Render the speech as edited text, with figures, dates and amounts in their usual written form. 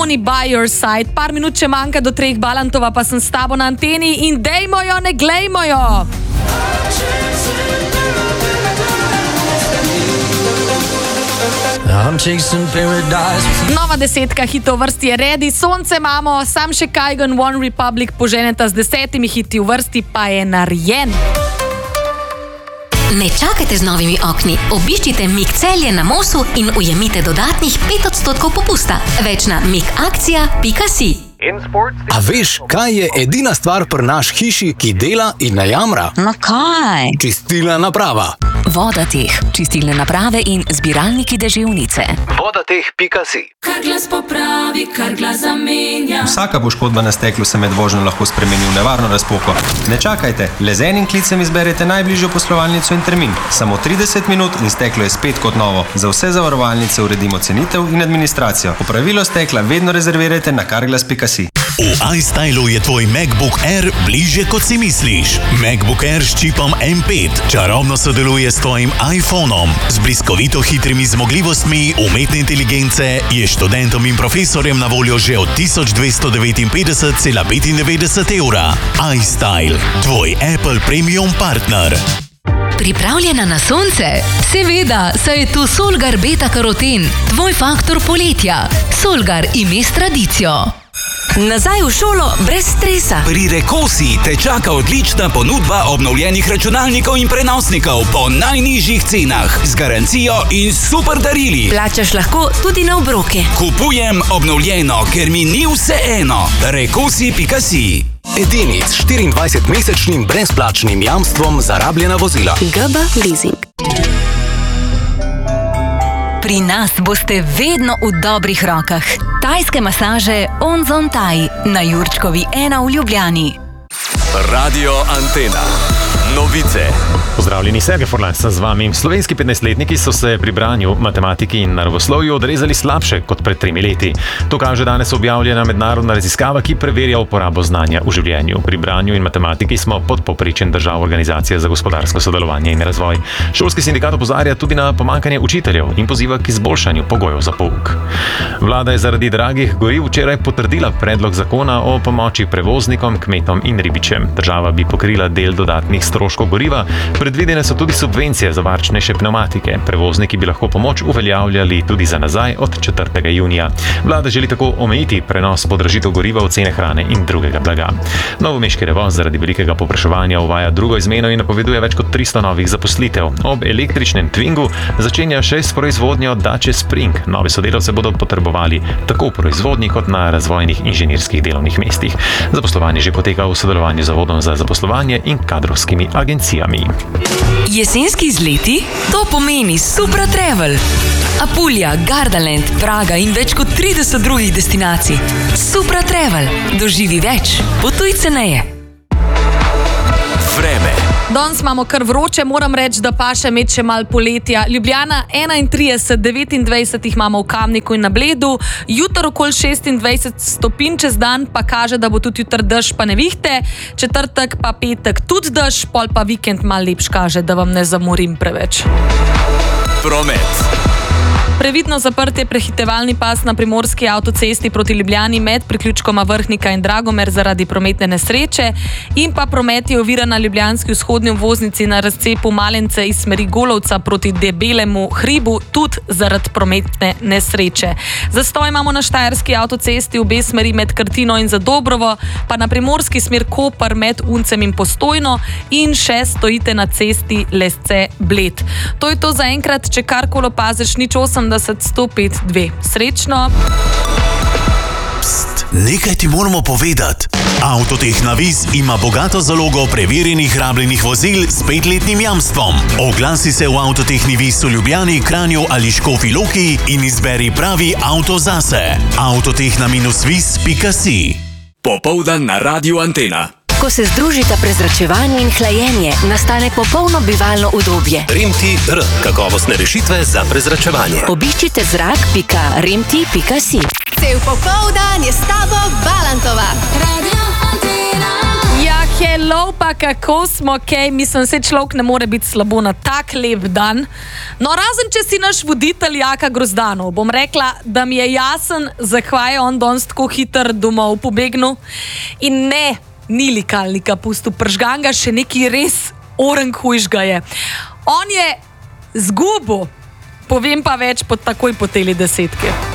Tony by your side. Par minut če manjka do 3 Balantova, pa sem s tabo na anteni in dejmo jo, ne glejmo jo. Nova 10 hitov vrsti je ready, sonce imamo, sam še Kajgan One Republic poženeta z 10 hiti v vrsti, pa je narejen. Ne čakajte z novimi okni. Obiščite Mik Celje na Mosu in ujemite dodatnih 5% popusta. Več na mikakcija.si. A veš, kaj je edina stvar pri naš hiši, ki dela in ne jamra? No kaj? Čistilna naprava. Vodateh, čistilne naprave in zbiralniki deževnice. Vodateh.si. Kar glas popravi, kar glas zamenja. Vsaka poškodba na steklu se med vožnjo lahko spremeni v nevarno razpoko. Ne čakajte, le z enim klicem izberete najbližjo poslovalnico in termin. Samo 30 minut in steklo je spet kot novo. Za vse zavarovalnice uredimo cenitev in administracijo. Popravilo stekla vedno rezervirajte na karglas.si. V iStylu je tvoj MacBook Air bližje, kot si misliš. MacBook Air s čipom M5 čarobno sodeluje s tvojim iPhonom. Z bliskovito hitrimi zmogljivostmi umetne inteligence je študentom in profesorjem na voljo že od 1259,95 evra. iStyle, tvoj Apple Premium partner. Pripravljena na sonce? Seveda, saj je tu Solgar Beta Karoten, tvoj faktor poletja. Solgar ime s tradicijo. Nazaj v šolo brez stresa. Pri Rekosi te čaka odlična ponudba obnovljenih računalnikov in prenosnikov po najnižjih cenah, z garancijo in super darili. Plačaš lahko tudi na obroke. Kupujem obnovljeno, ker mi ni vseeno. Rekosi.si. Edini s 24-mesečnim brezplačnim jamstvom za rabljena vozila. GB Leasing. Pri nas boste vedno v dobrih rokah. Tajske masaže Onzon Thai na Jurčkovi 1 v Ljubljani. Radio Antena. Novice. Pozdravljeni, Sergej Forlan sem z vami. Slovenski 15-letniki so se pri branju, matematiki in naravoslovju odrezali slabše kot pred 3 leti. To kaže danes objavljena mednarodna raziskava, ki preverja uporabo znanja v življenju. Pri branju in matematiki smo pod povprečjem držav Organizacije za gospodarsko sodelovanje in razvoj. Šolski sindikat opozarja tudi na pomanjkanje učiteljev in poziva k izboljšanju pogojev za pouk. Vlada je zaradi dragih goriv včeraj potrdila predlog zakona o pomoči prevoznikom, kmetom in ribičem. Država bi pokrila del dodatnih stroškov goriva. Predvidene so tudi subvencije za varčnejše pneumatike. Prevozniki bi lahko pomoč uveljavljali tudi za nazaj od 4. junija. Vlada želi tako omejiti prenos podražitev goriva v cene hrane in drugega blaga. Novomeški Revoz zaradi velikega povpraševanja uvaja drugo izmeno in napoveduje več kot 300 novih zaposlitev. Ob električnem Twingu začenja še s proizvodnjo Dacia Spring. Nove sodelavce bodo potrebovali tako v proizvodnji kot na razvojnih inženirskih delovnih mestih. Zaposlovanje že poteka v sodelovanju z Zavodom za zaposlovanje in kadrovskimi agencijami. Jesenski izleti? To pomeni Supra Travel. Apulja, Gardaland, Praga in več kot 30 drugih destinacij. Supra Travel. Doživi več. Potuj ceneje. Vreme. Danes imamo kar vroče, moram reči, da pa še imeti še malo poletja. Ljubljana 31, 29 jih imamo v Kamniku in na Bledu, jutro okoli 26 stopinj, čez dan pa kaže, da bo tudi jutr dež pa nevihte, četrtek pa petek tudi dež, pol pa vikend malo lepš kaže, da vam ne zamorim preveč. Promet. Previdno zaprt je prehitevalni pas na primorski avtocesti proti Ljubljani med priključkoma Vrhnika in Dragomer zaradi prometne nesreče in pa promet je oviran na ljubljanski vzhodni obvoznici na razcepu Malence iz smeri Golovca proti Debelemu hribu tudi zaradi prometne nesreče. Zastoj imamo na štajerski avtocesti obe smeri med Krtino in Zadobrovo, pa na primorski smer Koper med Uncem in Postojno in še stojite na cesti Lesce-Bled. To je to za enkrat, če karkoli opaziš, nič 80 105 2. Srečno! Pst, nekaj ti moramo povedati. Avtoteh Navis ima bogato zalogo preverjenih rabljenih vozil s 5-letnim jamstvom. Oglasi se v Avtoteh Navis v Ljubljani, Kranju ali Škofji Loki in izberi pravi avto zase. Avtoteh-vis.si. Popoldan na Radio Antena. Ko se združita prezračevanje in hlajenje, nastane popolno bivalno udobje. Remti-R. Kakovostne rešitve za prezračevanje. Obiščite zrak.remti.si. Cel popoldan je s tabo Balantova. Ja, Hello, pa kako smo, mislim, se človek ne more biti slabo na tak lep dan. No, razen če si naš voditelj Jaka Grozdanov, bom rekla, da mi je jasen, zakaj je on danes tako hiter domov pobegnil. In ne, ni likalnika pustil, pržgan ga še neki res orang hujšga je. On je zgubil, povem pa več takoj po teli 10.